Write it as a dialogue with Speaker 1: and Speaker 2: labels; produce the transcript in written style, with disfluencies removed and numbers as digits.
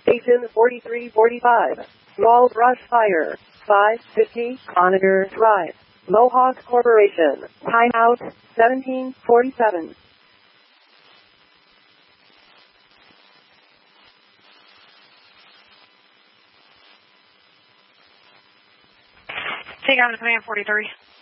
Speaker 1: Station 4345. Small brush fire. 550 Conager Drive. Mohawk Corporation. Timeout 1747.
Speaker 2: Take on to command 43.